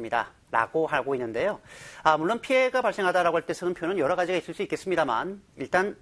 있습니다. 라고 하고 있는데요. 물론 피해가 발생하다라고 할 때 쓰는 표현은 여러 가지가 있을 수 있겠습니다만 일단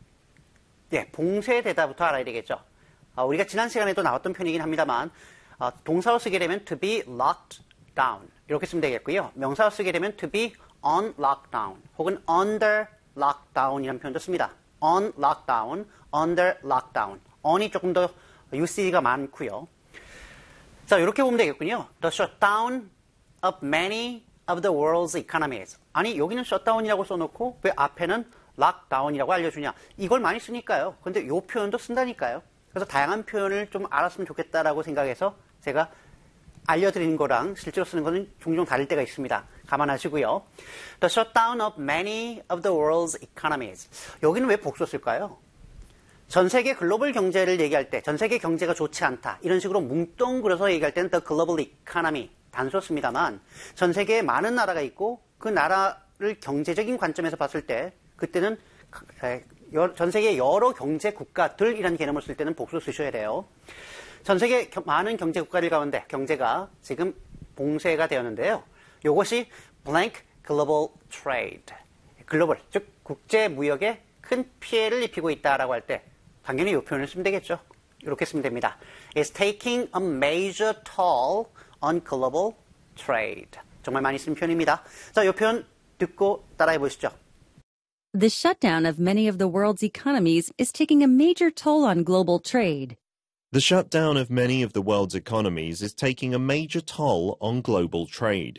봉쇄되다부터 알아야 되겠죠. 우리가 지난 시간에도 나왔던 표현이긴 합니다만 동사로 쓰게 되면 to be locked down 이렇게 쓰면 되겠고요. 명사로 쓰게 되면 to be on lockdown 혹은 under lockdown이라는 표현도 씁니다. on lockdown, under lockdown. on이 조금 더 UC가 많고요. 자, 이렇게 보면 되겠군요. The shutdown of many of the world's economies. 아니, 여기는 shutdown이라고 써놓고 왜 앞에는 lockdown이라고 알려주냐. 이걸 많이 쓰니까요. 근데 이 표현도 쓴다니까요. 그래서 다양한 표현을 좀 알았으면 좋겠다라고 생각해서 제가 알려드리는 거랑 실제로 쓰는 거는 종종 다를 때가 있습니다. 감안하시고요. The shutdown of many of the world's economies. 여기는 왜 복수 쓸까요? 전 세계 글로벌 경제를 얘기할 때, 전 세계 경제가 좋지 않다. 이런 식으로 뭉뚱그려서 얘기할 때는 the global economy. 단수 씁니다만, 전 세계에 많은 나라가 있고, 그 나라를 경제적인 관점에서 봤을 때, 그때는 전 세계 여러 경제 국가들이라는 개념을 쓸 때는 복수 쓰셔야 돼요. 전 세계 많은 경제 국가들 가운데 경제가 지금 봉쇄가 되었는데요. 이것이 blank global trade. 글로벌, 즉 국제 무역에 큰 피해를 입히고 있다라고 할 때 당연히 이 표현을 쓰면 되겠죠. 이렇게 쓰면 됩니다. It's taking a major toll on global trade. 정말 많이 쓰는 표현입니다. 자, 이 표현 듣고 따라해 보시죠. The shutdown of many of the world's economies is taking a major toll on global trade. The shutdown of many of the world's economies is taking a major toll on global trade.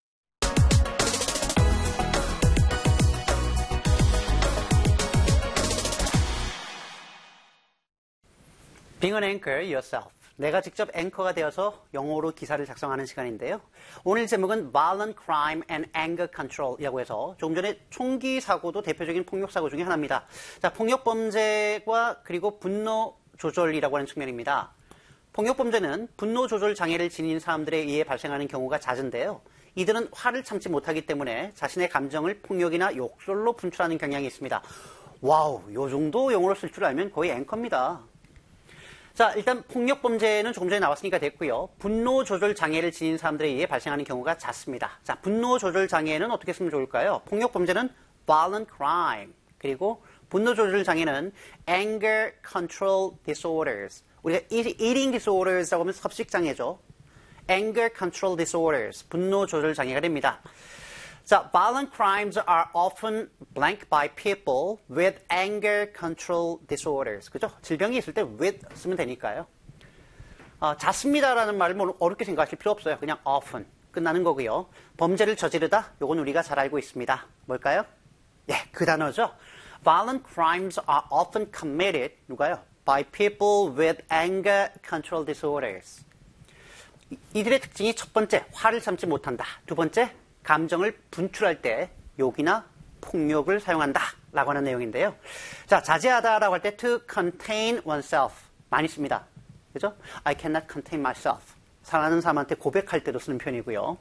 Being an anchor yourself. 내가 직접 앵커가 되어서 영어로 기사를 작성하는 시간인데요. 오늘 제목은 Violent Crime and Anger Control이라고 해서 조금 전에 총기 사고도 대표적인 폭력 사고 중에 하나입니다. 자, 폭력 범죄와 그리고 분노 조절이라고 하는 측면입니다. 폭력 범죄는 분노 조절 장애를 지닌 사람들에 의해 발생하는 경우가 잦은데요. 이들은 화를 참지 못하기 때문에 자신의 감정을 폭력이나 욕설로 분출하는 경향이 있습니다. 와우, 요 정도 영어로 쓸 줄 알면 거의 앵커입니다. 자, 일단 폭력 범죄는 조금 전에 나왔으니까 됐고요. 분노 조절 장애를 지닌 사람들에 의해 발생하는 경우가 잦습니다. 자, 분노 조절 장애는 어떻게 쓰면 좋을까요? 폭력 범죄는 violent crime. 그리고 분노 조절 장애는 anger control disorders. 우리가 eating disorders라고 하면 섭식 장애죠. anger control disorders. 분노 조절 장애가 됩니다. 자, violent crimes are often blank by people with anger control disorders. 그죠? 질병이 있을 때 with 쓰면 되니까요. 잦습니다라는 말을 뭐 어렵게 생각하실 필요 없어요. 그냥 often 끝나는 거고요. 범죄를 저지르다, 요건 우리가 잘 알고 있습니다. 뭘까요? 예, 그 단어죠. Violent crimes are often committed, 누가요? By people with anger control disorders. 이들의 특징이 첫 번째, 화를 참지 못한다. 두 번째, 감정을 분출할 때 욕이나 폭력을 사용한다 라고 하는 내용인데요. 자, 자제하다 라고 할 때 to contain oneself 많이 씁니다. 그죠? I cannot contain myself. 사랑하는 사람한테 고백할 때도 쓰는 표현이고요.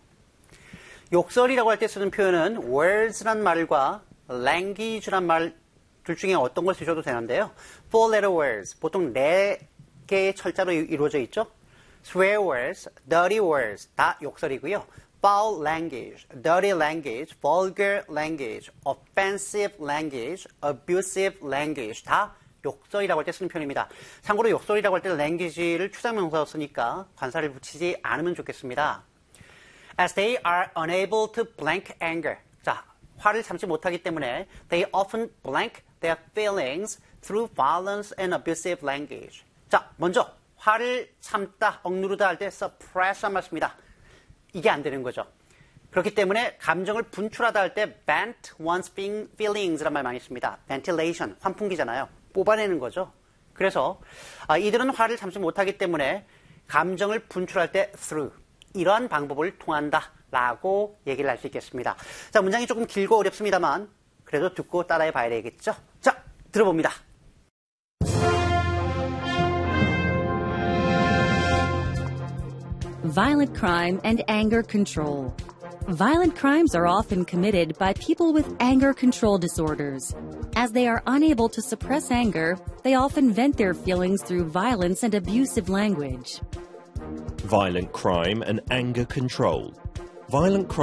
욕설이라고 할 때 쓰는 표현은 words란 말과 language란 말 둘 중에 어떤 걸 쓰셔도 되는데요. Four letter words, 보통 4개의 철자로 이루어져 있죠. Swear words, dirty words, 다 욕설이고요. Foul language, dirty language, vulgar language, offensive language, abusive language 다 욕설이라고 할 때 쓰는 표현입니다. 참고로 욕설이라고 할 때 language를 추상명사로 쓰니까 관사를 붙이지 않으면 좋겠습니다. As they are unable to blank anger. 자, 화를 참지 못하기 때문에 they often blank their feelings through violence and abusive language. 자, 먼저 화를 참다, 억누르다 할 때 suppress란 말 씁니다. 이게 안 되는 거죠. 그렇기 때문에 감정을 분출하다 할 때 vent one's feelings란 말 많이 씁니다. ventilation, 환풍기잖아요. 뽑아내는 거죠. 그래서 이들은 화를 참지 못하기 때문에 감정을 분출할 때 through 이러한 방법을 통한다 라고 얘기를 할 수 있겠습니다. 자, 문장이 조금 길고 어렵습니다만 그래도 듣고 따라해 봐야 되겠죠. 자, 들어봅니다. Violent crime and anger control. Violent crimes are often committed by people with anger control disorders. As they are unable to suppress anger, they often vent their feelings through violence and abusive language. Violent crime and anger control. Violent crime